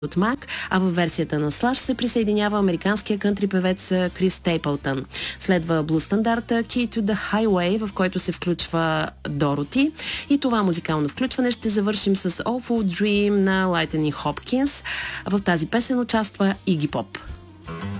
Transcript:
от Мак, а във версията на Слаш се присъединява американския кънтри певец Крис Стейпълтън. Следва блуз стандарта Key to the Highway, в който се включва Дороти. И това музикално включване ще завършим с Awful Dream на Lightning Hopkins. В тази песен участва Игги Поп.